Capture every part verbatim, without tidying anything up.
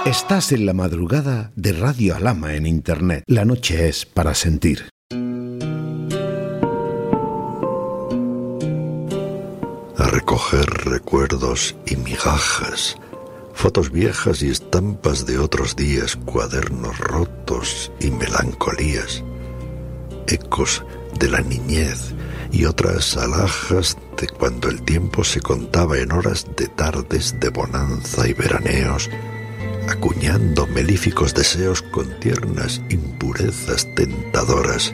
Estás en la madrugada de Radio Alhama en Internet. La noche es para sentir. A recoger recuerdos y migajas, fotos viejas y estampas de otros días, cuadernos rotos y melancolías, ecos de la niñez y otras alhajas de cuando el tiempo se contaba en horas de tardes de bonanza y veraneos, acuñando melíficos deseos con tiernas impurezas tentadoras.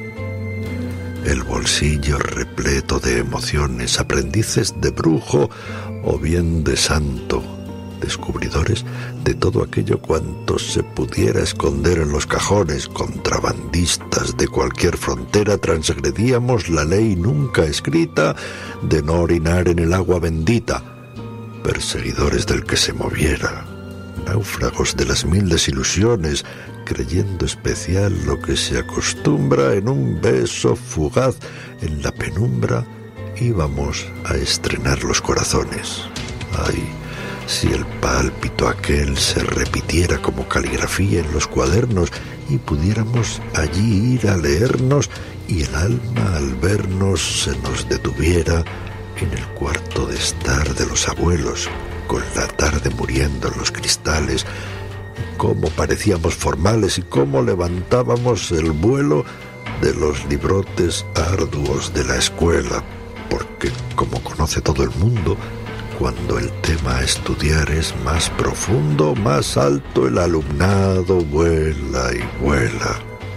El bolsillo repleto de emociones, aprendices de brujo o bien de santo, descubridores de todo aquello cuanto se pudiera esconder en los cajones, contrabandistas de cualquier frontera, transgredíamos la ley nunca escrita de no orinar en el agua bendita, perseguidores del que se moviera, náufragos de las mil desilusiones, creyendo especial lo que se acostumbra en un beso fugaz en la penumbra, íbamos a estrenar los corazones. Ay, si el pálpito aquel se repitiera como caligrafía en los cuadernos y pudiéramos allí ir a leernos y el alma al vernos se nos detuviera en el cuarto de estar de los abuelos, con la tarde muriendo en los cristales, y cómo parecíamos formales y cómo levantábamos el vuelo de los librotes arduos de la escuela, porque, como conoce todo el mundo, cuando el tema a estudiar es más profundo, más alto el alumnado vuela y vuela.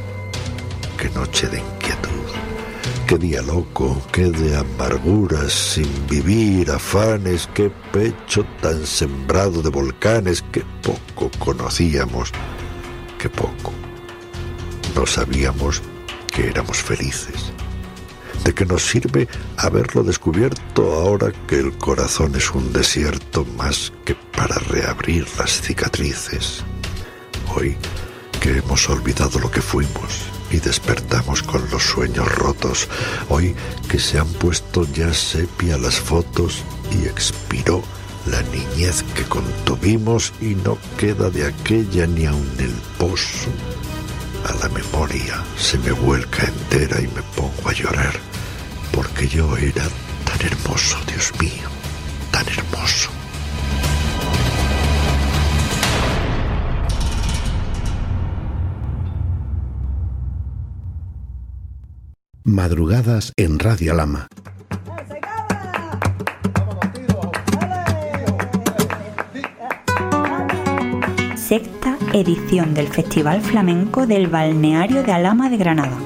Qué noche de inquietud, qué día loco, qué de amarguras sin vivir, afanes, qué pecho tan sembrado de volcanes, qué poco conocíamos, qué poco. No sabíamos que éramos felices. ¿De qué nos sirve haberlo descubierto ahora que el corazón es un desierto más que para reabrir las cicatrices? Hoy que hemos olvidado lo que fuimos y despertamos con los sueños rotos, hoy que se han puesto ya sepia las fotos y expiró la niñez que contuvimos y no queda de aquella ni aun el pozo, a la memoria se me vuelca entera y me pongo a llorar, porque yo era tan hermoso, Dios mío, tan hermoso. Madrugadas en Radio Alhama. Sexta edición del Festival Flamenco del Balneario de Alhama de Granada.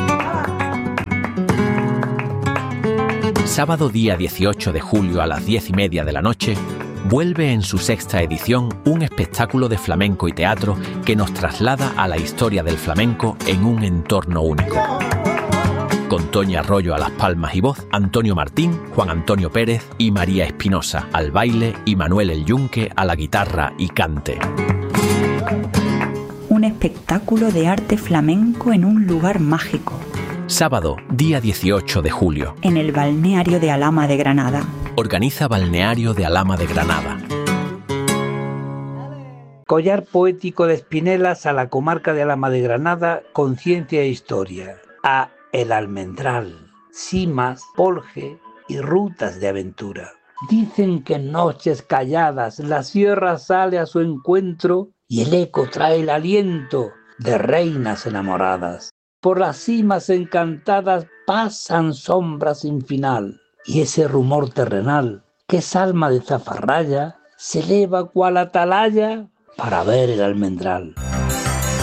Sábado día dieciocho de julio a las diez y media de la noche, vuelve en su sexta edición un espectáculo de flamenco y teatro que nos traslada a la historia del flamenco en un entorno único. Con Toña Arroyo a las palmas y voz, Antonio Martín, Juan Antonio Pérez y María Espinosa al baile y Manuel El Yunque a la guitarra y cante. Un espectáculo de arte flamenco en un lugar mágico. Sábado, día dieciocho de julio. En el Balneario de Alhama de Granada. Organiza Balneario de Alhama de Granada. Collar poético de Espinelas a la comarca de Alhama de Granada con ciencia e historia. A El Almendral, cimas, polje y rutas de aventura. Dicen que en noches calladas la sierra sale a su encuentro y el eco trae el aliento de reinas enamoradas. Por las cimas encantadas pasan sombras sin final y ese rumor terrenal que es alma de zafarraya se eleva cual atalaya para ver el almendral.